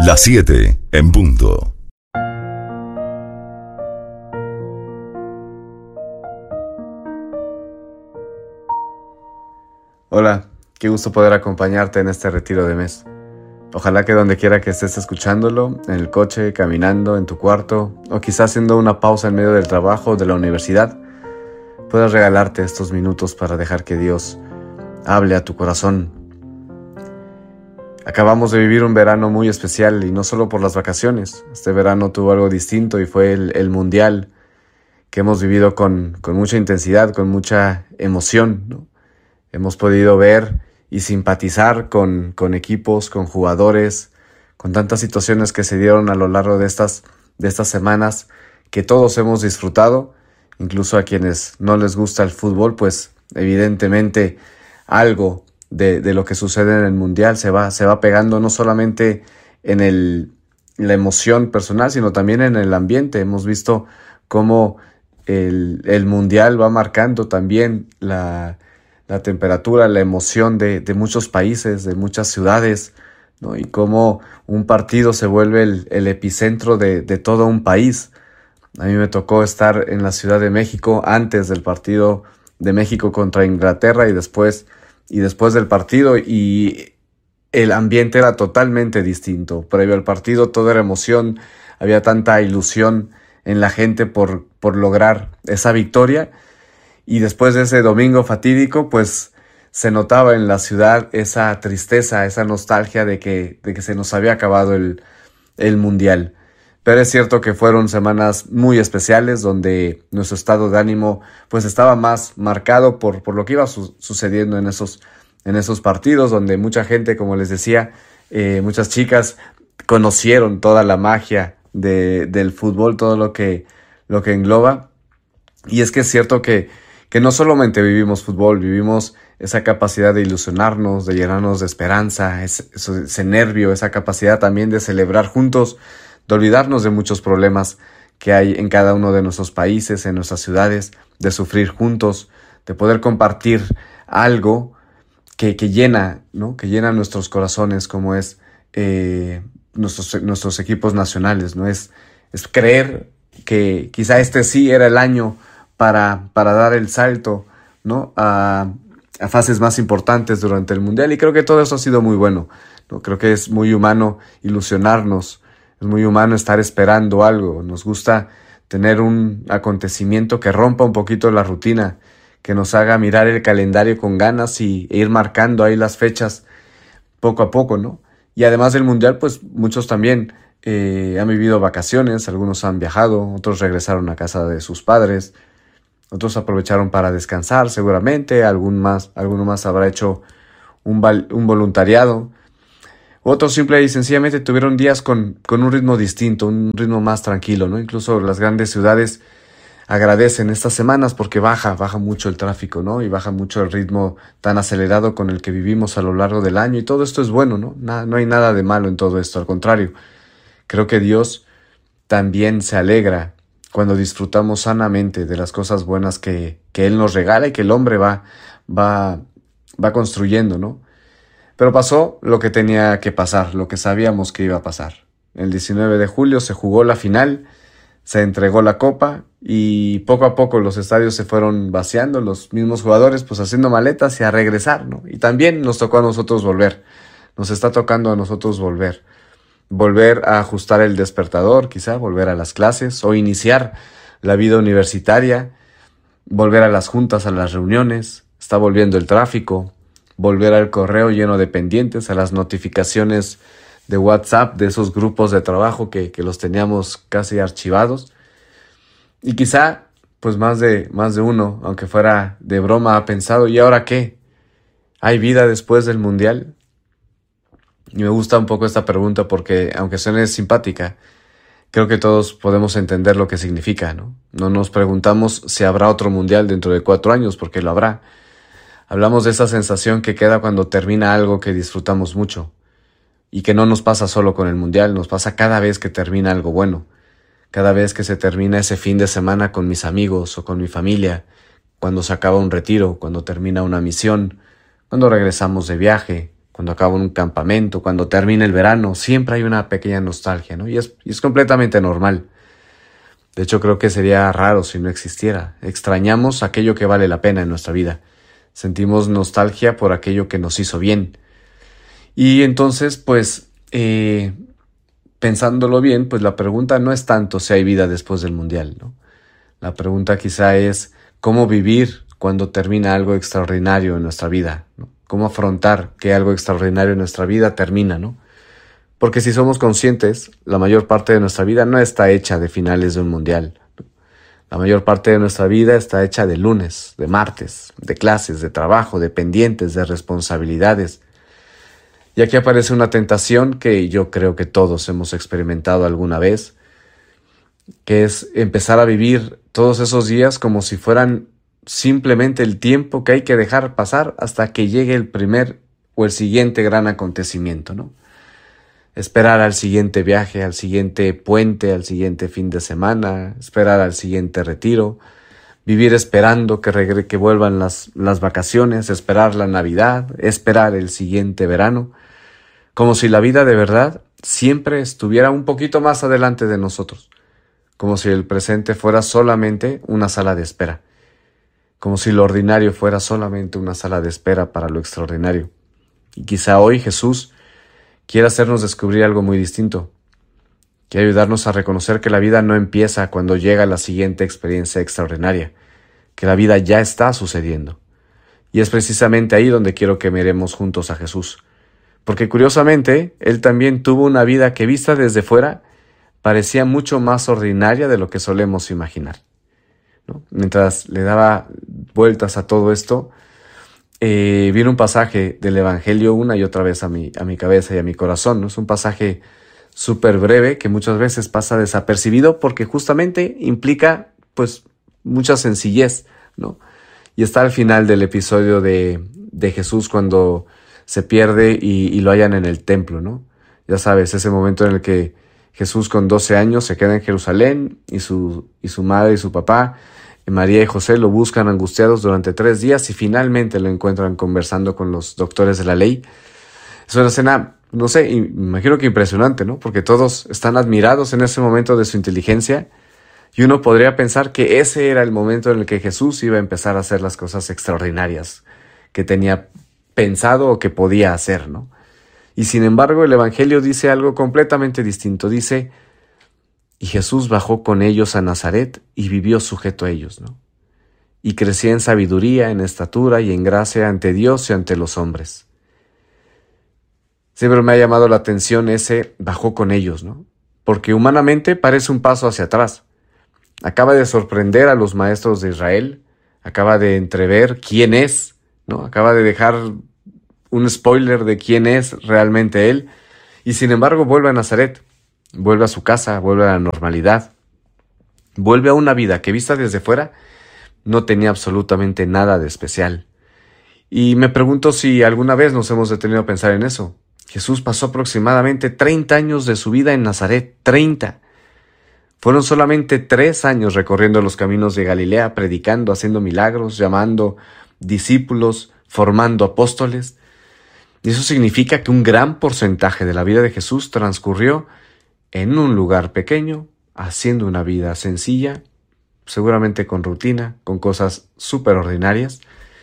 Las 7 en punto. Hola, qué gusto poder acompañarte en este retiro de mes. Ojalá que donde quiera que estés escuchándolo, en el coche, caminando, en tu cuarto, o quizás haciendo una pausa en medio del trabajo o de la universidad, puedas regalarte estos minutos para dejar que Dios hable a tu corazón. Acabamos de vivir un verano muy especial y no solo por las vacaciones. Este verano tuvo algo distinto y fue el Mundial que hemos vivido con mucha intensidad, con mucha emoción, ¿no? Hemos podido ver y simpatizar con equipos, con jugadores, con tantas situaciones que se dieron a lo largo de estas semanas que todos hemos disfrutado, incluso a quienes no les gusta el fútbol, pues evidentemente algo de lo que sucede en el Mundial se va pegando no solamente en la emoción personal, sino también en el ambiente. Hemos visto cómo el Mundial va marcando también la temperatura, la emoción de muchos países, de muchas ciudades, ¿no? Y cómo un partido se vuelve el epicentro de todo un país. A mí me tocó estar en la Ciudad de México antes del partido de México contra Inglaterra y después del partido, y el ambiente era totalmente distinto. Previo al partido todo era emoción, había tanta ilusión en la gente por lograr esa victoria. Y después de ese domingo fatídico, pues se notaba en la ciudad esa tristeza, esa nostalgia de que se nos había acabado el Mundial. Pero es cierto que fueron semanas muy especiales donde nuestro estado de ánimo pues estaba más marcado por lo que iba sucediendo en esos partidos, donde mucha gente, como les decía, muchas chicas conocieron toda la magia del fútbol, todo lo que engloba. Y es que es cierto que no solamente vivimos fútbol, vivimos esa capacidad de ilusionarnos, de llenarnos de esperanza, ese nervio, esa capacidad también de celebrar juntos, de olvidarnos de muchos problemas que hay en cada uno de nuestros países, en nuestras ciudades, de sufrir juntos, de poder compartir algo que llena, ¿no? Que llena nuestros corazones, como es nuestros equipos nacionales, ¿no? Es creer que quizá este sí era el año para dar el salto, ¿no? a fases más importantes durante el Mundial, y creo que todo eso ha sido muy bueno, ¿no? Creo que es muy humano ilusionarnos, es muy humano estar esperando algo. Nos gusta tener un acontecimiento que rompa un poquito la rutina, que nos haga mirar el calendario con ganas e ir marcando ahí las fechas poco a poco, ¿no? Y además del Mundial, pues muchos también han vivido vacaciones, algunos han viajado, otros regresaron a casa de sus padres, otros aprovecharon para descansar seguramente, alguno más habrá hecho un voluntariado. Otros simple y sencillamente tuvieron días con un ritmo distinto, un ritmo más tranquilo, ¿no? Incluso las grandes ciudades agradecen estas semanas porque baja mucho el tráfico, ¿no? Y baja mucho el ritmo tan acelerado con el que vivimos a lo largo del año, y todo esto es bueno, ¿no? No hay nada de malo en todo esto, al contrario. Creo que Dios también se alegra cuando disfrutamos sanamente de las cosas buenas que Él nos regala y que el hombre va construyendo, ¿no? Pero pasó lo que tenía que pasar, lo que sabíamos que iba a pasar. El 19 de julio se jugó la final, se entregó la copa y poco a poco los estadios se fueron vaciando, los mismos jugadores pues haciendo maletas y a regresar, ¿no? Y también nos tocó a nosotros volver, nos está tocando a nosotros volver a ajustar el despertador, quizá volver a las clases o iniciar la vida universitaria, volver a las juntas, a las reuniones, está volviendo el tráfico, volver al correo lleno de pendientes, a las notificaciones de WhatsApp, de esos grupos de trabajo que los teníamos casi archivados. Y quizá, pues más de uno, aunque fuera de broma, ha pensado, ¿y ahora qué? ¿Hay vida después del Mundial? Y me gusta un poco esta pregunta porque, aunque suene simpática, creo que todos podemos entender lo que significa, ¿no? No nos preguntamos si habrá otro Mundial dentro de 4 años, porque lo habrá. Hablamos de esa sensación que queda cuando termina algo que disfrutamos mucho, y que no nos pasa solo con el Mundial, nos pasa cada vez que termina algo bueno, cada vez que se termina ese fin de semana con mis amigos o con mi familia, cuando se acaba un retiro, cuando termina una misión, cuando regresamos de viaje, cuando acaba un campamento, cuando termina el verano, siempre hay una pequeña nostalgia, ¿no? Y es completamente normal. De hecho, creo que sería raro si no existiera. Extrañamos aquello que vale la pena en nuestra vida. Sentimos nostalgia por aquello que nos hizo bien. Y entonces, pues, pensándolo bien, pues la pregunta no es tanto si hay vida después del Mundial, ¿no? La pregunta quizá es cómo vivir cuando termina algo extraordinario en nuestra vida, ¿no? Cómo afrontar que algo extraordinario en nuestra vida termina, ¿no? Porque si somos conscientes, la mayor parte de nuestra vida no está hecha de finales de un mundial. La mayor parte de nuestra vida está hecha de lunes, de martes, de clases, de trabajo, de pendientes, de responsabilidades. Y aquí aparece una tentación que yo creo que todos hemos experimentado alguna vez, que es empezar a vivir todos esos días como si fueran simplemente el tiempo que hay que dejar pasar hasta que llegue el primer o el siguiente gran acontecimiento, ¿no? Esperar al siguiente viaje, al siguiente puente, al siguiente fin de semana, esperar al siguiente retiro, vivir esperando que vuelvan las vacaciones, esperar la Navidad, esperar el siguiente verano, como si la vida de verdad siempre estuviera un poquito más adelante de nosotros, como si el presente fuera solamente una sala de espera, como si lo ordinario fuera solamente una sala de espera para lo extraordinario. Y quizá hoy Jesús quiere hacernos descubrir algo muy distinto, quiere ayudarnos a reconocer que la vida no empieza cuando llega la siguiente experiencia extraordinaria, que la vida ya está sucediendo. Y es precisamente ahí donde quiero que miremos juntos a Jesús, porque curiosamente, Él también tuvo una vida que vista desde fuera parecía mucho más ordinaria de lo que solemos imaginar, ¿no? Mientras le daba vueltas a todo esto, vino un pasaje del Evangelio una y otra vez a mi cabeza y a mi corazón, ¿no? Es un pasaje súper breve que muchas veces pasa desapercibido porque justamente implica, pues, mucha sencillez, ¿no? Y está al final del episodio de Jesús cuando se pierde y lo hallan en el templo, ¿no? Ya sabes, ese momento en el que Jesús con 12 años se queda en Jerusalén y su madre y su papá, María y José, lo buscan angustiados durante 3 días y finalmente lo encuentran conversando con los doctores de la ley. Es una escena, no sé, imagino que impresionante, ¿no? Porque todos están admirados en ese momento de su inteligencia y uno podría pensar que ese era el momento en el que Jesús iba a empezar a hacer las cosas extraordinarias que tenía pensado o que podía hacer, ¿no? Y sin embargo, el Evangelio dice algo completamente distinto. Dice: y Jesús bajó con ellos a Nazaret y vivió sujeto a ellos, ¿no? Y crecía en sabiduría, en estatura y en gracia ante Dios y ante los hombres. Siempre me ha llamado la atención ese bajó con ellos, ¿no? Porque humanamente parece un paso hacia atrás. Acaba de sorprender a los maestros de Israel, acaba de entrever quién es, ¿no? Acaba de dejar un spoiler de quién es realmente él, y sin embargo vuelve a Nazaret. Vuelve a su casa, vuelve a la normalidad, vuelve a una vida que vista desde fuera no tenía absolutamente nada de especial. Y me pregunto si alguna vez nos hemos detenido a pensar en eso. Jesús pasó aproximadamente 30 años de su vida en Nazaret, 30. Fueron solamente 3 años recorriendo los caminos de Galilea, predicando, haciendo milagros, llamando discípulos, formando apóstoles. Y eso significa que un gran porcentaje de la vida de Jesús transcurrió en un lugar pequeño, haciendo una vida sencilla, seguramente con rutina, con cosas súper ordinarias.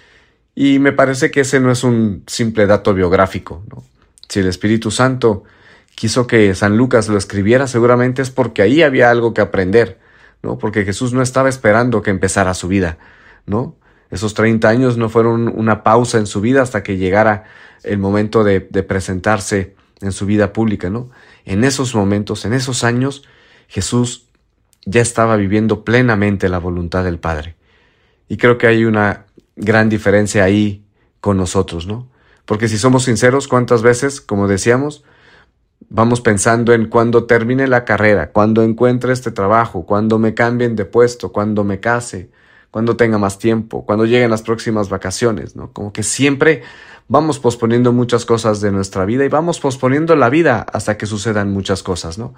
Y me parece que ese no es un simple dato biográfico, ¿no? Si el Espíritu Santo quiso que San Lucas lo escribiera, seguramente es porque ahí había algo que aprender, ¿no? Porque Jesús no estaba esperando que empezara su vida, ¿no? Esos 30 años no fueron una pausa en su vida hasta que llegara el momento de presentarse en su vida pública, ¿no? En esos momentos, en esos años, Jesús ya estaba viviendo plenamente la voluntad del Padre. Y creo que hay una gran diferencia ahí con nosotros, ¿no? Porque si somos sinceros, ¿cuántas veces, como decíamos, vamos pensando en cuando termine la carrera, cuando encuentre este trabajo, cuando me cambien de puesto, cuando me case, cuando tenga más tiempo, cuando lleguen las próximas vacaciones, ¿no? Como que siempre vamos posponiendo muchas cosas de nuestra vida y vamos posponiendo la vida hasta que sucedan muchas cosas, ¿no?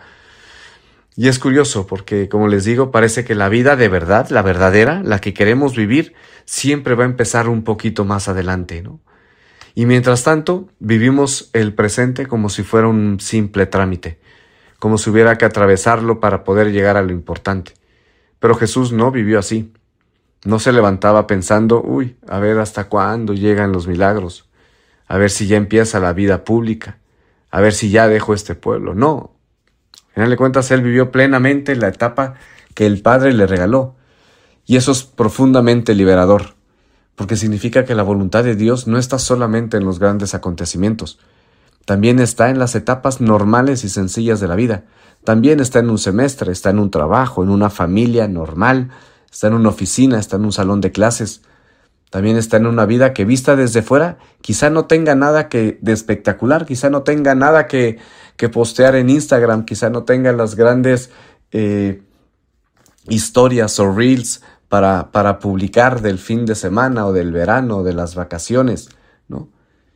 Y es curioso porque, como les digo, parece que la vida de verdad, la verdadera, la que queremos vivir, siempre va a empezar un poquito más adelante, ¿no? Y mientras tanto, vivimos el presente como si fuera un simple trámite, como si hubiera que atravesarlo para poder llegar a lo importante. Pero Jesús no vivió así. No se levantaba pensando, a ver hasta cuándo llegan los milagros, a ver si ya empieza la vida pública, a ver si ya dejo este pueblo. No, al final de cuentas él vivió plenamente la etapa que el Padre le regaló. Y eso es profundamente liberador, porque significa que la voluntad de Dios no está solamente en los grandes acontecimientos, también está en las etapas normales y sencillas de la vida. También está en un semestre, está en un trabajo, en una familia normal, está en una oficina, está en un salón de clases. También está en una vida que vista desde fuera quizá no tenga nada de espectacular, quizá no tenga nada que postear en Instagram, quizá no tenga las grandes historias o reels para publicar del fin de semana o del verano o de las vacaciones, ¿no?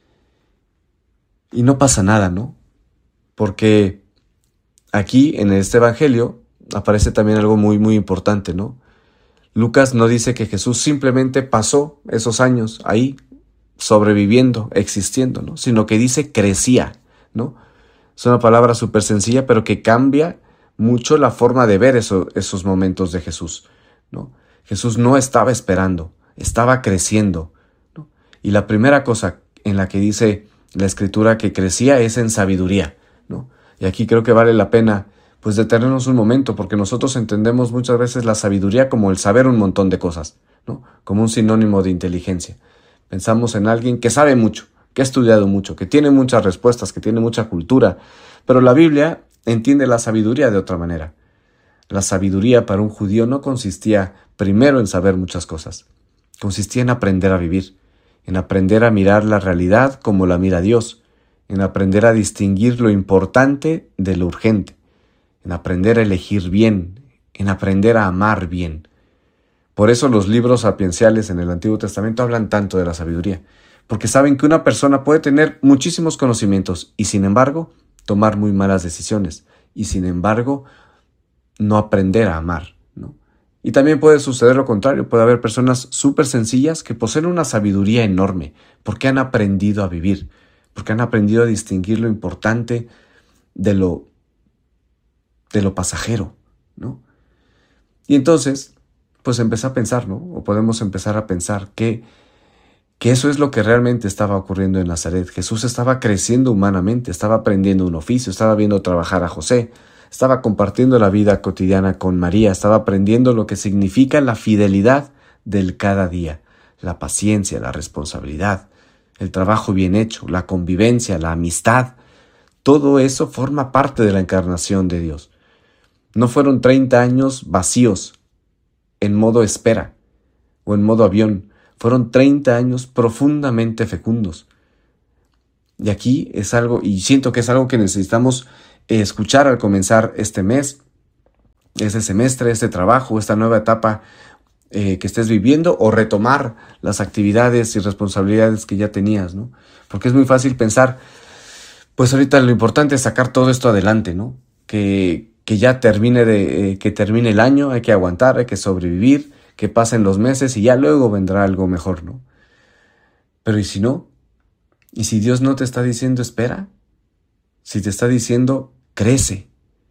Y no pasa nada, ¿no? Porque aquí en este evangelio aparece también algo muy, muy importante, ¿no? Lucas no dice que Jesús simplemente pasó esos años ahí, sobreviviendo, existiendo, ¿no? Sino que dice crecía, ¿no? Es una palabra súper sencilla, pero que cambia mucho la forma de ver esos momentos de Jesús, ¿no? Jesús no estaba esperando, estaba creciendo, ¿no? Y la primera cosa en la que dice la Escritura que crecía es en sabiduría, ¿no? Y aquí creo que vale la pena pues detenernos un momento, porque nosotros entendemos muchas veces la sabiduría como el saber un montón de cosas, ¿no? Como un sinónimo de inteligencia. Pensamos en alguien que sabe mucho, que ha estudiado mucho, que tiene muchas respuestas, que tiene mucha cultura, pero la Biblia entiende la sabiduría de otra manera. La sabiduría para un judío no consistía primero en saber muchas cosas, consistía en aprender a vivir, en aprender a mirar la realidad como la mira Dios, en aprender a distinguir lo importante de lo urgente, en aprender a elegir bien, en aprender a amar bien. Por eso los libros sapienciales en el Antiguo Testamento hablan tanto de la sabiduría, porque saben que una persona puede tener muchísimos conocimientos y sin embargo tomar muy malas decisiones y sin embargo no aprender a amar, ¿no? Y también puede suceder lo contrario, puede haber personas súper sencillas que poseen una sabiduría enorme porque han aprendido a vivir, porque han aprendido a distinguir lo importante de lo pasajero, ¿no? Y entonces, pues empecé a pensar, ¿no? O podemos empezar a pensar que eso es lo que realmente estaba ocurriendo en Nazaret. Jesús estaba creciendo humanamente, estaba aprendiendo un oficio, estaba viendo trabajar a José, estaba compartiendo la vida cotidiana con María, estaba aprendiendo lo que significa la fidelidad del cada día, la paciencia, la responsabilidad, el trabajo bien hecho, la convivencia, la amistad. Todo eso forma parte de la encarnación de Dios. No fueron 30 años vacíos, en modo espera o en modo avión. Fueron 30 años profundamente fecundos. Y aquí es algo, y siento que es algo que necesitamos escuchar al comenzar este mes, este semestre, este trabajo, esta nueva etapa que estés viviendo, o retomar las actividades y responsabilidades que ya tenías, ¿no? Porque es muy fácil pensar, pues ahorita lo importante es sacar todo esto adelante, ¿no? Que ya que termine el año, hay que aguantar, hay que sobrevivir, que pasen los meses y ya luego vendrá algo mejor, ¿no? Pero ¿y si no? ¿Y si Dios no te está diciendo espera? Si te está diciendo crece.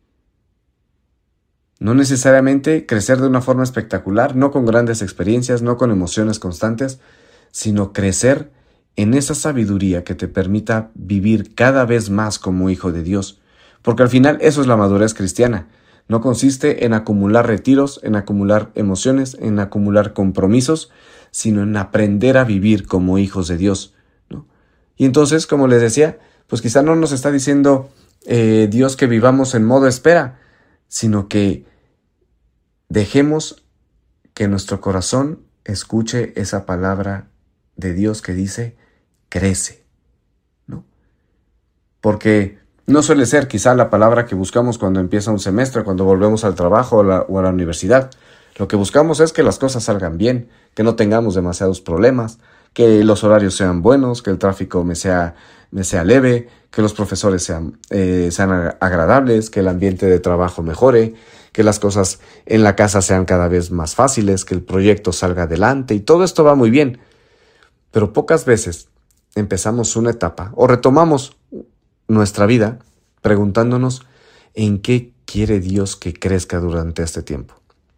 No necesariamente crecer de una forma espectacular, no con grandes experiencias, no con emociones constantes, sino crecer en esa sabiduría que te permita vivir cada vez más como hijo de Dios. Porque al final eso es la madurez cristiana. No consiste en acumular retiros, en acumular emociones, en acumular compromisos, sino en aprender a vivir como hijos de Dios, ¿no? Y entonces, como les decía, pues quizá no nos está diciendo Dios que vivamos en modo espera, sino que dejemos que nuestro corazón escuche esa palabra de Dios que dice, crece, ¿no? Porque no suele ser quizá la palabra que buscamos cuando empieza un semestre, cuando volvemos al trabajo o a la universidad. Lo que buscamos es que las cosas salgan bien, que no tengamos demasiados problemas, que los horarios sean buenos, que el tráfico me sea leve, que los profesores sean agradables, que el ambiente de trabajo mejore, que las cosas en la casa sean cada vez más fáciles, que el proyecto salga adelante y todo esto va muy bien. Pero pocas veces empezamos una etapa o retomamos nuestra vida preguntándonos en qué quiere Dios que crezca durante este tiempo.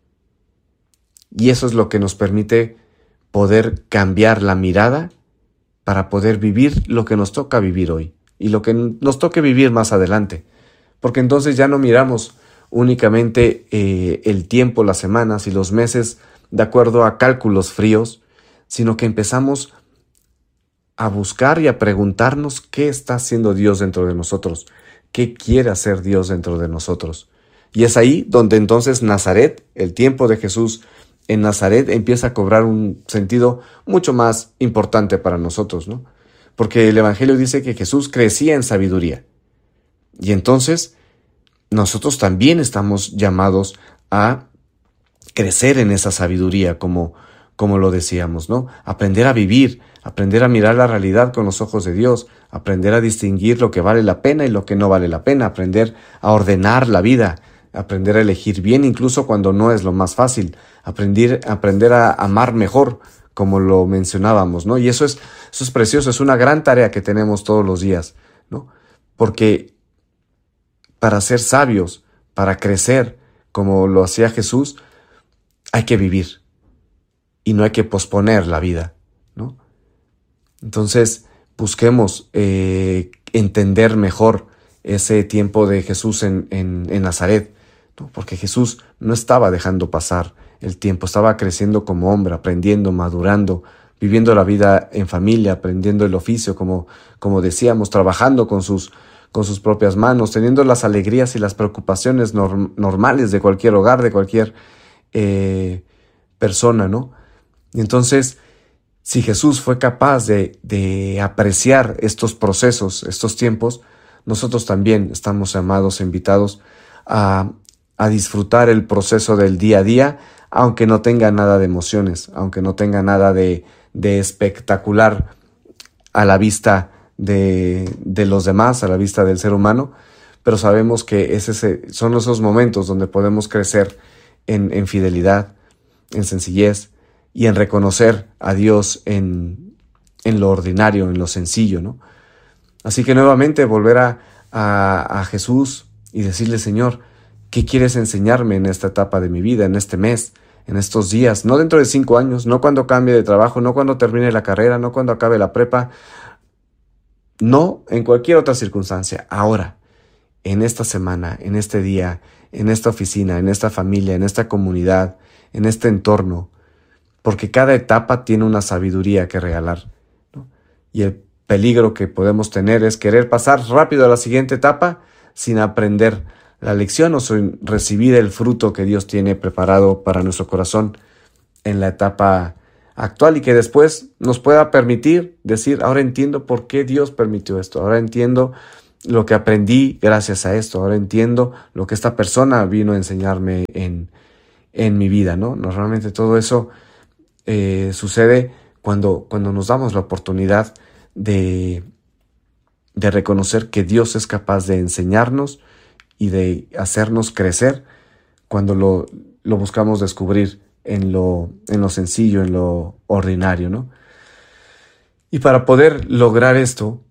Y eso es lo que nos permite poder cambiar la mirada para poder vivir lo que nos toca vivir hoy y lo que nos toque vivir más adelante. Porque entonces ya no miramos únicamente el tiempo, las semanas y los meses de acuerdo a cálculos fríos, sino que empezamos a buscar y a preguntarnos qué está haciendo Dios dentro de nosotros, qué quiere hacer Dios dentro de nosotros. Y es ahí donde entonces Nazaret, el tiempo de Jesús en Nazaret, empieza a cobrar un sentido mucho más importante para nosotros, ¿no? Porque el Evangelio dice que Jesús crecía en sabiduría. Y entonces nosotros también estamos llamados a crecer en esa sabiduría, como lo decíamos, ¿no? Aprender a vivir, aprender a mirar la realidad con los ojos de Dios, aprender a distinguir lo que vale la pena y lo que no vale la pena, aprender a ordenar la vida, aprender a elegir bien incluso cuando no es lo más fácil, aprender a amar mejor, como lo mencionábamos, ¿no? Y eso es precioso, es una gran tarea que tenemos todos los días, ¿no? Porque para ser sabios, para crecer, como lo hacía Jesús, hay que vivir y no hay que posponer la vida, ¿no? Entonces, busquemos entender mejor ese tiempo de Jesús en Nazaret, ¿no? Porque Jesús no estaba dejando pasar el tiempo, estaba creciendo como hombre, aprendiendo, madurando, viviendo la vida en familia, aprendiendo el oficio, como decíamos, trabajando con sus propias manos, teniendo las alegrías y las preocupaciones normales de cualquier hogar, de cualquier persona, ¿no? Y entonces, si Jesús fue capaz de apreciar estos procesos, estos tiempos, nosotros también estamos llamados, invitados a disfrutar el proceso del día a día, aunque no tenga nada de emociones, aunque no tenga nada de espectacular a la vista de los demás, a la vista del ser humano, pero sabemos que son esos momentos donde podemos crecer en fidelidad, en sencillez y en reconocer a Dios en lo ordinario, en lo sencillo, ¿no? Así que nuevamente volver a Jesús y decirle: Señor, ¿qué quieres enseñarme en esta etapa de mi vida, en este mes, en estos días? No dentro de 5 años, no cuando cambie de trabajo, no cuando termine la carrera, no cuando acabe la prepa, no en cualquier otra circunstancia, ahora, en esta semana, en este día, en esta oficina, en esta familia, en esta comunidad, en este entorno, porque cada etapa tiene una sabiduría que regalar, ¿no? Y el peligro que podemos tener es querer pasar rápido a la siguiente etapa sin aprender la lección o sin recibir el fruto que Dios tiene preparado para nuestro corazón en la etapa actual y que después nos pueda permitir decir: ahora entiendo por qué Dios permitió esto, ahora entiendo lo que aprendí gracias a esto, ahora entiendo lo que esta persona vino a enseñarme en mi vida, ¿no? Normalmente todo eso sucede cuando nos damos la oportunidad de reconocer que Dios es capaz de enseñarnos y de hacernos crecer cuando lo buscamos descubrir en lo sencillo, en lo ordinario, ¿no? Y para poder lograr esto,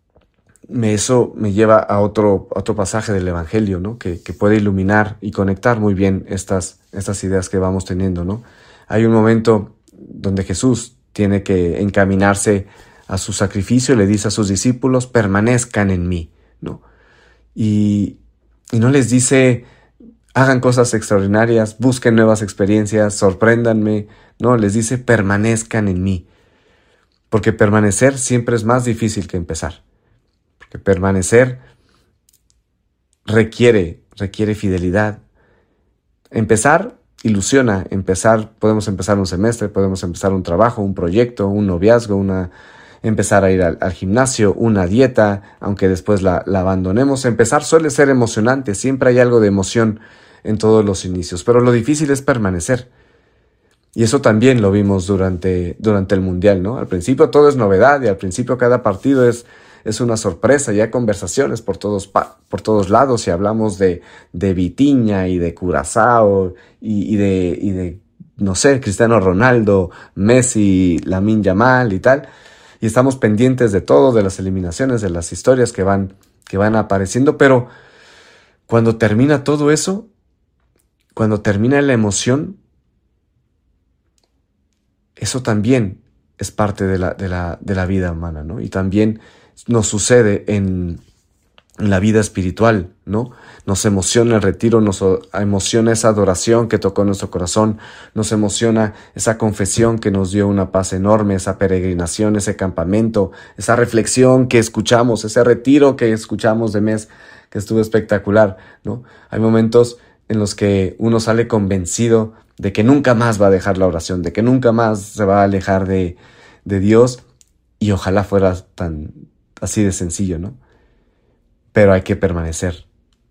eso me lleva a otro pasaje del Evangelio, ¿no? Que puede iluminar y conectar muy bien estas ideas que vamos teniendo, ¿no? Hay un momento donde Jesús tiene que encaminarse a su sacrificio y le dice a sus discípulos: permanezcan en mí, ¿no? Y no les dice: hagan cosas extraordinarias, busquen nuevas experiencias, sorpréndanme. No, les dice: permanezcan en mí. Porque permanecer siempre es más difícil que empezar. Porque permanecer requiere fidelidad. Empezar ilusiona. Podemos empezar un semestre, podemos empezar un trabajo, un proyecto, un noviazgo, empezar a ir al gimnasio, una dieta, aunque después la abandonemos. Empezar suele ser emocionante, siempre hay algo de emoción en todos los inicios, pero lo difícil es permanecer. Y eso también lo vimos durante el Mundial, ¿no? Al principio todo es novedad y al principio cada partido es una sorpresa y hay conversaciones por todos lados y hablamos de Vitinha y de Curazao y de no sé, Cristiano Ronaldo, Messi, Lamine Yamal y tal. y estamos pendientes de todo, de las eliminaciones, de las historias que van apareciendo, pero cuando termina todo eso, cuando termina la emoción, eso también es parte de la vida humana, ¿no? Y también nos sucede en la vida espiritual, ¿no? Nos emociona el retiro, nos emociona esa adoración que tocó nuestro corazón, nos emociona esa confesión que nos dio una paz enorme, esa peregrinación, ese campamento, esa reflexión que escuchamos, ese retiro que escuchamos de mes, que estuvo espectacular, ¿no? Hay momentos en los que uno sale convencido de que nunca más va a dejar la oración, de que nunca más se va a alejar de Dios, y ojalá fuera tan así de sencillo, ¿no? Pero hay que permanecer,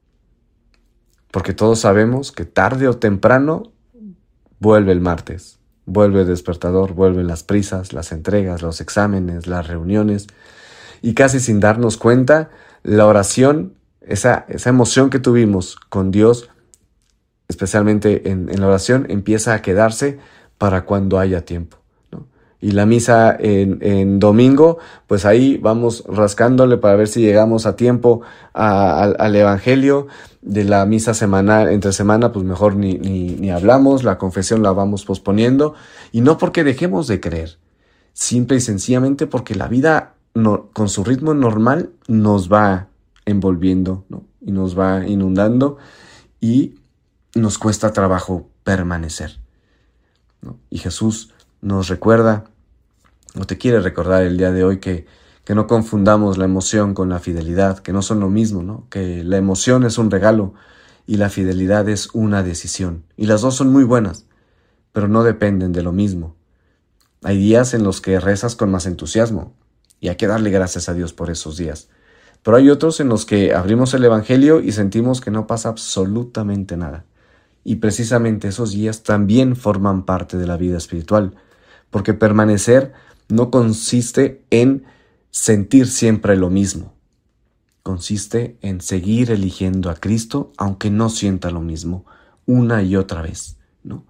porque todos sabemos que tarde o temprano vuelve el martes, vuelve el despertador, vuelven las prisas, las entregas, los exámenes, las reuniones, y casi sin darnos cuenta, la oración, esa emoción que tuvimos con Dios, especialmente en la oración, empieza a quedarse para cuando haya tiempo, ¿no? Y la misa en domingo, pues ahí vamos rascándole para ver si llegamos a tiempo al Evangelio. De la misa semanal, entre semana, pues mejor ni hablamos, la confesión la vamos posponiendo, y no porque dejemos de creer, simple y sencillamente porque la vida con su ritmo normal nos va envolviendo, ¿no? Y nos va inundando, y nos cuesta trabajo permanecer, ¿no? Y Jesús nos recuerda, o te quiere recordar el día de hoy, que no confundamos la emoción con la fidelidad, que no son lo mismo, ¿no? Que la emoción es un regalo y la fidelidad es una decisión. Y las dos son muy buenas, pero no dependen de lo mismo. Hay días en los que rezas con más entusiasmo y hay que darle gracias a Dios por esos días. Pero hay otros en los que abrimos el Evangelio y sentimos que no pasa absolutamente nada. Y precisamente esos días también forman parte de la vida espiritual, porque permanecer no consiste en sentir siempre lo mismo. Consiste en seguir eligiendo a Cristo aunque no sienta lo mismo, una y otra vez, ¿no?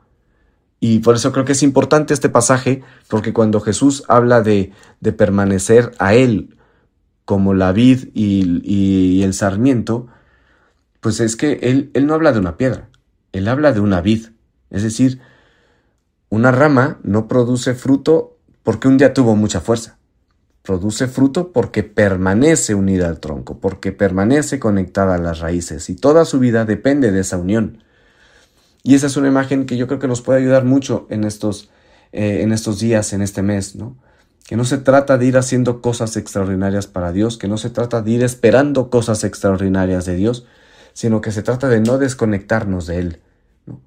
Y por eso creo que es importante este pasaje, porque cuando Jesús habla de permanecer a Él como la vid y el sarmiento, pues es que Él no habla de una piedra, Él habla de una vid. Es decir, una rama no produce fruto porque un día tuvo mucha fuerza. Produce fruto porque permanece unida al tronco, porque permanece conectada a las raíces, y toda su vida depende de esa unión. Y esa es una imagen que yo creo que nos puede ayudar mucho en estos días, en este mes, ¿no? Que no se trata de ir haciendo cosas extraordinarias para Dios, que no se trata de ir esperando cosas extraordinarias de Dios, sino que se trata de no desconectarnos de Él, ¿no?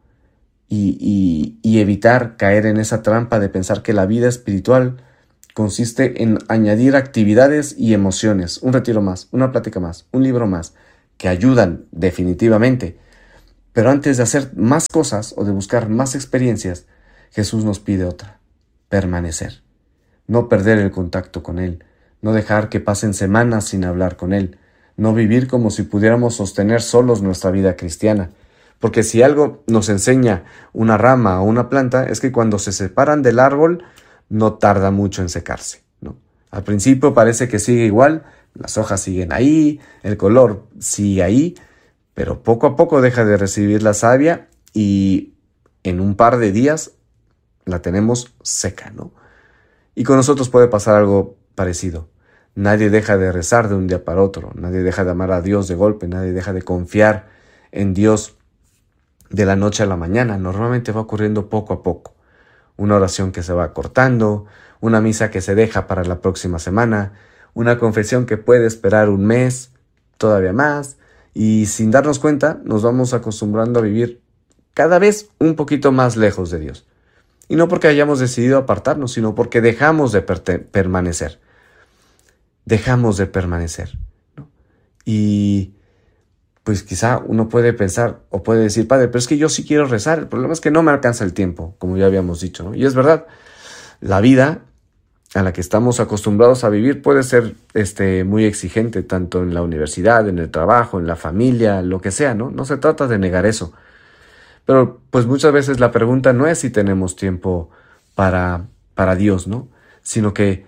Y evitar caer en esa trampa de pensar que la vida espiritual consiste en añadir actividades y emociones, un retiro más, una plática más, un libro más, que ayudan definitivamente. Pero antes de hacer más cosas o de buscar más experiencias, Jesús nos pide otra: permanecer. No perder el contacto con Él, no dejar que pasen semanas sin hablar con Él, no vivir como si pudiéramos sostener solos nuestra vida cristiana. Porque si algo nos enseña una rama o una planta, es que cuando se separan del árbol, no tarda mucho en secarse, ¿no? Al principio parece que sigue igual, las hojas siguen ahí, el color sigue ahí, pero poco a poco deja de recibir la savia y en un par de días la tenemos seca, ¿no? Y con nosotros puede pasar algo parecido. Nadie deja de rezar de un día para otro, nadie deja de amar a Dios de golpe, nadie deja de confiar en Dios de la noche a la mañana. Normalmente va ocurriendo poco a poco. Una oración que se va cortando, una misa que se deja para la próxima semana, una confesión que puede esperar un mes, todavía más, y sin darnos cuenta nos vamos acostumbrando a vivir cada vez un poquito más lejos de Dios. Y no porque hayamos decidido apartarnos, sino porque dejamos de permanecer. Dejamos de permanecer, ¿no? Y pues quizá uno puede pensar o puede decir: Padre, pero es que yo sí quiero rezar, el problema es que no me alcanza el tiempo, como ya habíamos dicho, ¿no? Y es verdad, la vida a la que estamos acostumbrados a vivir puede ser muy exigente, tanto en la universidad, en el trabajo, en la familia, lo que sea, ¿no? No se trata de negar eso. Pero pues muchas veces la pregunta no es si tenemos tiempo para Dios, ¿no? Sino que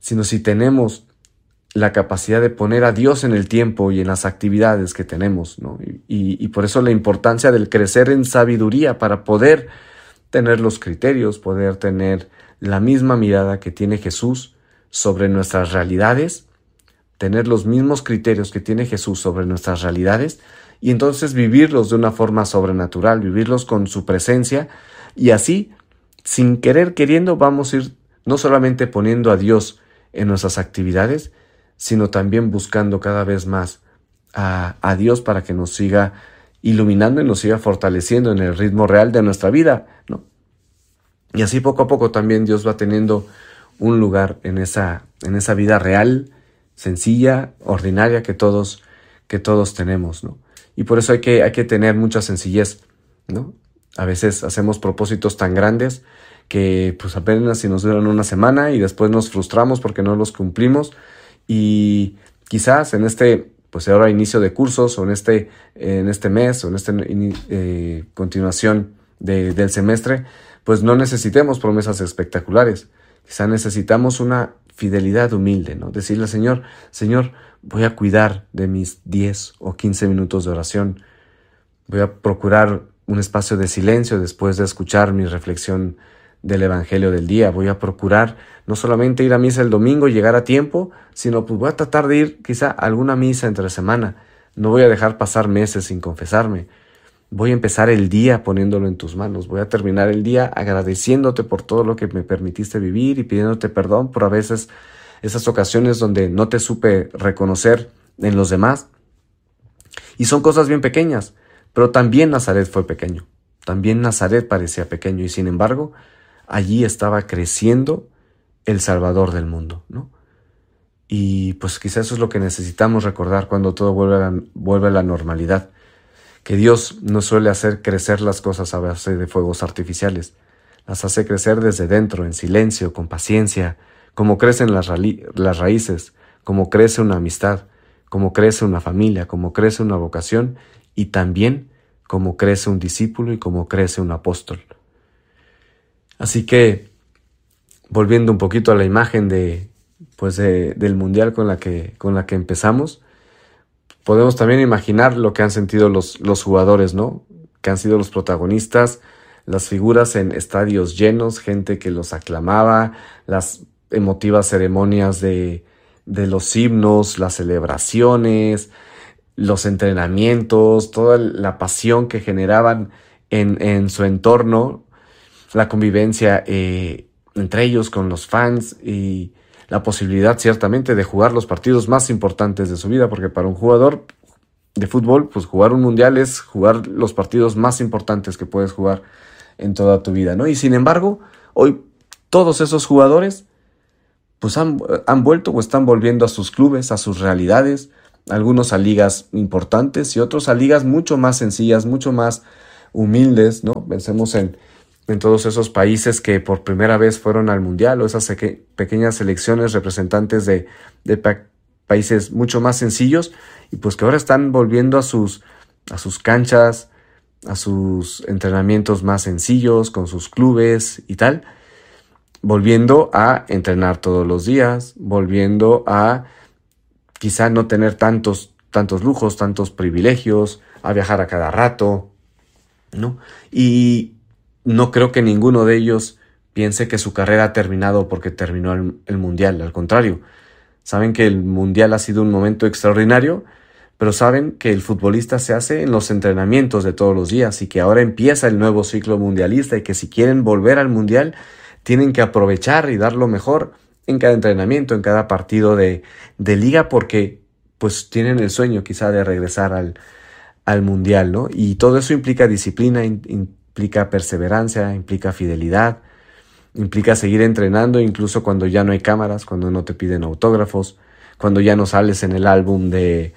sino si tenemos la capacidad de poner a Dios en el tiempo y en las actividades que tenemos, ¿no? Y por eso la importancia del crecer en sabiduría para poder tener los criterios, poder tener la misma mirada que tiene Jesús sobre nuestras realidades, tener los mismos criterios que tiene Jesús sobre nuestras realidades y entonces vivirlos de una forma sobrenatural, vivirlos con su presencia y así, sin querer queriendo, vamos a ir no solamente poniendo a Dios en nuestras actividades, sino también buscando cada vez más a Dios para que nos siga iluminando y nos siga fortaleciendo en el ritmo real de nuestra vida, ¿no? Y así poco a poco también Dios va teniendo un lugar en esa vida real, sencilla, ordinaria que todos tenemos, ¿no? Y por eso hay que tener mucha sencillez, ¿no? A veces hacemos propósitos tan grandes que pues apenas si nos duran una semana y después nos frustramos porque no los cumplimos. Y quizás en pues ahora inicio de cursos o en este mes o en esta continuación del semestre, pues no necesitemos promesas espectaculares. Quizás necesitamos una fidelidad humilde, ¿no? Decirle al Señor, voy a cuidar de mis 10 o 15 minutos de oración. Voy a procurar un espacio de silencio después de escuchar mi reflexión del Evangelio del día. Voy a procurar no solamente ir a misa el domingo y llegar a tiempo, sino pues voy a tratar de ir quizá a alguna misa entre semana. No voy a dejar pasar meses sin confesarme. Voy a empezar el día poniéndolo en tus manos. Voy a terminar el día agradeciéndote por todo lo que me permitiste vivir y pidiéndote perdón por a veces esas ocasiones donde no te supe reconocer en los demás. Y son cosas bien pequeñas, pero también Nazaret fue pequeño. También Nazaret parecía pequeño y sin embargo allí estaba creciendo el Salvador del mundo, ¿no? Y pues quizás eso es lo que necesitamos recordar cuando todo vuelve a la normalidad. Que Dios no suele hacer crecer las cosas a base de fuegos artificiales. Las hace crecer desde dentro, en silencio, con paciencia, como crecen las raíces, como crece una amistad, como crece una familia, como crece una vocación y también como crece un discípulo y como crece un apóstol. Así que, volviendo un poquito a la imagen del Mundial con la que empezamos, podemos también imaginar lo que han sentido los jugadores, ¿no? Que han sido los protagonistas, las figuras en estadios llenos, gente que los aclamaba, las emotivas ceremonias de los himnos, las celebraciones, los entrenamientos, toda la pasión que generaban en su entorno, la convivencia entre ellos con los fans y la posibilidad ciertamente de jugar los partidos más importantes de su vida, porque para un jugador de fútbol, pues jugar un mundial es jugar los partidos más importantes que puedes jugar en toda tu vida, ¿no? Y sin embargo, hoy todos esos jugadores pues han vuelto o están volviendo a sus clubes, a sus realidades, algunos a ligas importantes y otros a ligas mucho más sencillas, mucho más humildes, ¿no? Pensemos en todos esos países que por primera vez fueron al mundial o esas pequeñas selecciones representantes de países mucho más sencillos y pues que ahora están volviendo a sus canchas, a sus entrenamientos más sencillos con sus clubes y tal, volviendo a entrenar todos los días, volviendo a quizá no tener tantos lujos, tantos privilegios, a viajar a cada rato, ¿no? Y no creo que ninguno de ellos piense que su carrera ha terminado porque terminó el mundial. Al contrario, saben que el mundial ha sido un momento extraordinario, pero saben que el futbolista se hace en los entrenamientos de todos los días y que ahora empieza el nuevo ciclo mundialista y que si quieren volver al mundial tienen que aprovechar y dar lo mejor en cada entrenamiento, en cada partido de liga, porque pues tienen el sueño quizá de regresar al mundial, ¿no? Y todo eso implica disciplina, implica perseverancia, implica fidelidad, implica seguir entrenando incluso cuando ya no hay cámaras, cuando no te piden autógrafos, cuando ya no sales en el álbum de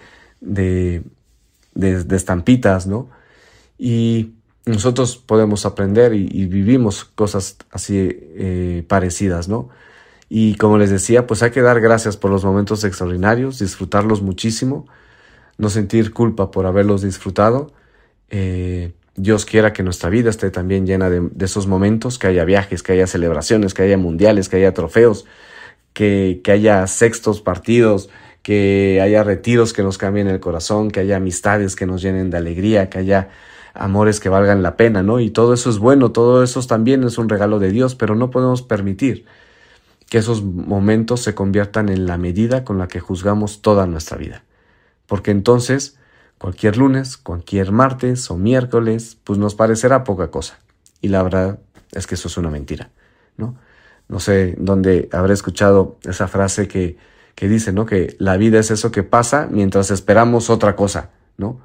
estampitas, ¿no? Y nosotros podemos aprender y vivimos cosas así parecidas, ¿no? Y como les decía, pues hay que dar gracias por los momentos extraordinarios, disfrutarlos muchísimo, no sentir culpa por haberlos disfrutado. Dios quiera que nuestra vida esté también llena de esos momentos, que haya viajes, que haya celebraciones, que haya mundiales, que haya trofeos, que haya sextos partidos, que haya retiros que nos cambien el corazón, que haya amistades que nos llenen de alegría, que haya amores que valgan la pena, ¿no? Y todo eso es bueno, todo eso también es un regalo de Dios, pero no podemos permitir que esos momentos se conviertan en la medida con la que juzgamos toda nuestra vida. Porque entonces, cualquier lunes, cualquier martes o miércoles, pues nos parecerá poca cosa. Y la verdad es que eso es una mentira, ¿no? No sé dónde habré escuchado esa frase que dice, ¿no? Que la vida es eso que pasa mientras esperamos otra cosa, ¿no?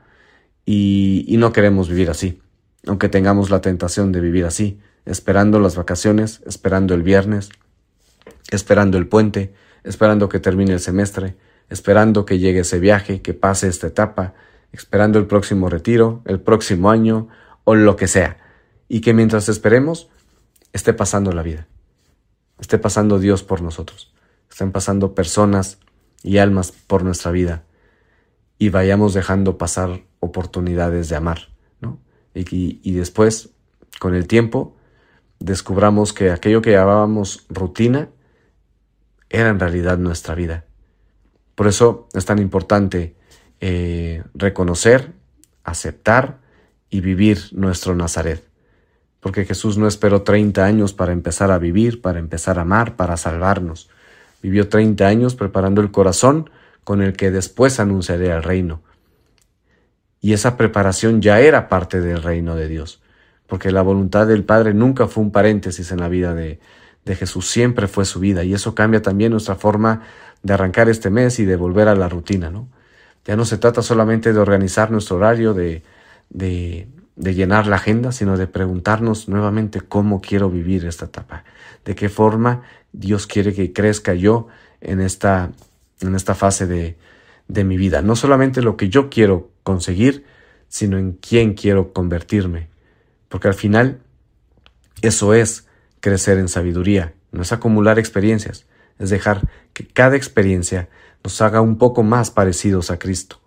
Y no queremos vivir así, aunque tengamos la tentación de vivir así, esperando las vacaciones, esperando el viernes, esperando el puente, esperando que termine el semestre, esperando que llegue ese viaje, que pase esta etapa, esperando el próximo retiro, el próximo año o lo que sea. Y que mientras esperemos, esté pasando la vida, esté pasando Dios por nosotros, estén pasando personas y almas por nuestra vida y vayamos dejando pasar oportunidades de amar, ¿no? Y después, con el tiempo, descubramos que aquello que llamábamos rutina era en realidad nuestra vida. Por eso es tan importante reconocer, aceptar y vivir nuestro Nazaret. Porque Jesús no esperó 30 años para empezar a vivir, para empezar a amar, para salvarnos. Vivió 30 años preparando el corazón con el que después anunciaría el reino. Y esa preparación ya era parte del reino de Dios, porque la voluntad del Padre nunca fue un paréntesis en la vida de Jesús, siempre fue su vida, y eso cambia también nuestra forma de arrancar este mes y de volver a la rutina, ¿no? Ya no se trata solamente de organizar nuestro horario, de llenar la agenda, sino de preguntarnos nuevamente cómo quiero vivir esta etapa, de qué forma Dios quiere que crezca yo en esta fase de mi vida. No solamente lo que yo quiero conseguir, sino en quién quiero convertirme. Porque al final, eso es crecer en sabiduría, no es acumular experiencias, es dejar que cada experiencia nos haga un poco más parecidos a Cristo.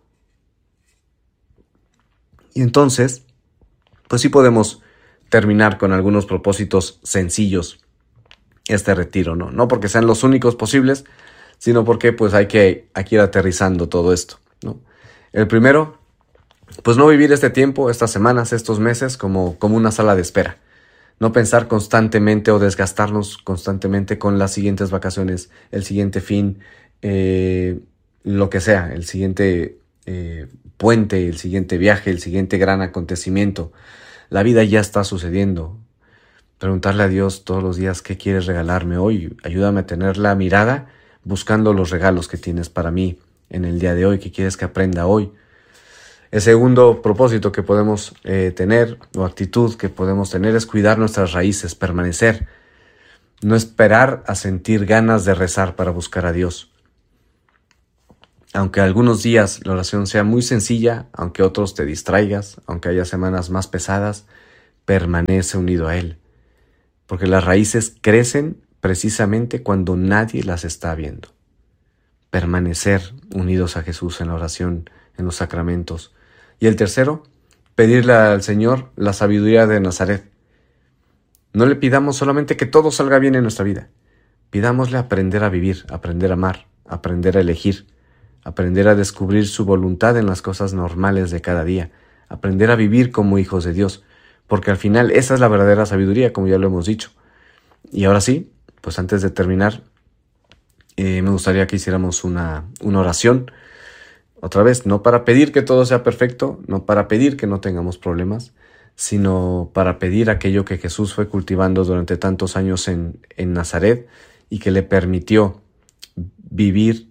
Y entonces, pues sí podemos terminar con algunos propósitos sencillos este retiro, ¿no? No porque sean los únicos posibles, sino porque pues hay que ir aterrizando todo esto, ¿no? El primero, pues no vivir este tiempo, estas semanas, estos meses como una sala de espera. No pensar constantemente o desgastarnos constantemente con las siguientes vacaciones, el siguiente fin, lo que sea, el siguiente puente, el siguiente viaje, el siguiente gran acontecimiento. La vida ya está sucediendo. Preguntarle a Dios todos los días, ¿qué quieres regalarme hoy? Ayúdame a tener la mirada buscando los regalos que tienes para mí en el día de hoy, ¿qué quieres que aprenda hoy? El segundo propósito que podemos tener, o actitud que podemos tener, es cuidar nuestras raíces, permanecer. No esperar a sentir ganas de rezar para buscar a Dios. Aunque algunos días la oración sea muy sencilla, aunque otros te distraigas, aunque haya semanas más pesadas, permanece unido a Él. Porque las raíces crecen precisamente cuando nadie las está viendo. Permanecer unidos a Jesús en la oración, en los sacramentos. Y el tercero, pedirle al Señor la sabiduría de Nazaret. No le pidamos solamente que todo salga bien en nuestra vida. Pidámosle aprender a vivir, aprender a amar, aprender a elegir, aprender a descubrir su voluntad en las cosas normales de cada día, aprender a vivir como hijos de Dios, porque al final esa es la verdadera sabiduría, como ya lo hemos dicho. Y ahora sí, pues antes de terminar, me gustaría que hiciéramos una oración. Otra vez, no para pedir que todo sea perfecto, no para pedir que no tengamos problemas, sino para pedir aquello que Jesús fue cultivando durante tantos años en Nazaret y que le permitió vivir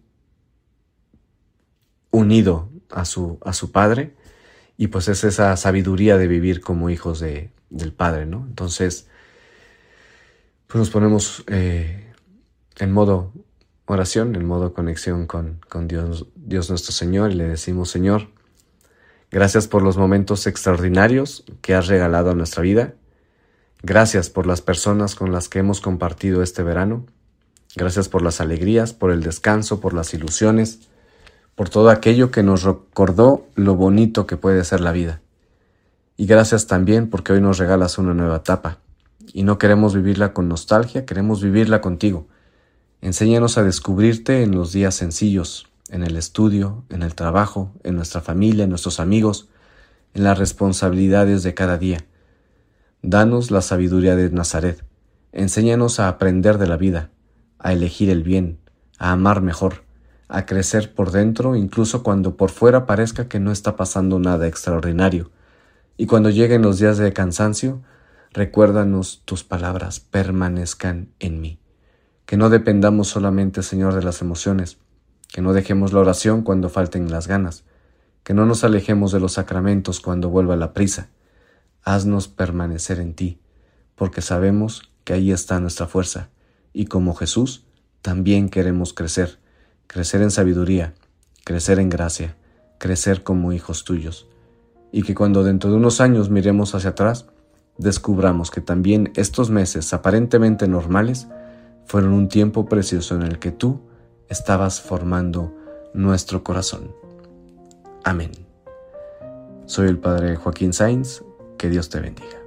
unido a su Padre, y pues es esa sabiduría de vivir como hijos del Padre, ¿no? Entonces, pues nos ponemos en modo oración, en modo conexión con Dios nuestro Señor, y le decimos: Señor, gracias por los momentos extraordinarios que has regalado a nuestra vida. Gracias por las personas con las que hemos compartido este verano. Gracias por las alegrías, por el descanso, por las ilusiones, por todo aquello que nos recordó lo bonito que puede ser la vida. Y gracias también porque hoy nos regalas una nueva etapa. Y no queremos vivirla con nostalgia, queremos vivirla contigo. Enséñanos a descubrirte en los días sencillos, en el estudio, en el trabajo, en nuestra familia, en nuestros amigos, en las responsabilidades de cada día. Danos la sabiduría de Nazaret. Enséñanos a aprender de la vida, a elegir el bien, a amar mejor, a crecer por dentro incluso cuando por fuera parezca que no está pasando nada extraordinario. Y cuando lleguen los días de cansancio, recuérdanos tus palabras, permanezcan en mí. Que no dependamos solamente, Señor, de las emociones, que no dejemos la oración cuando falten las ganas, que no nos alejemos de los sacramentos cuando vuelva la prisa. Haznos permanecer en ti, porque sabemos que ahí está nuestra fuerza, y como Jesús, también queremos crecer en sabiduría, crecer en gracia, crecer como hijos tuyos, y que cuando dentro de unos años miremos hacia atrás, descubramos que también estos meses aparentemente normales fueron un tiempo precioso en el que tú estabas formando nuestro corazón. Amén. Soy el Padre Joaquín Sainz. Que Dios te bendiga.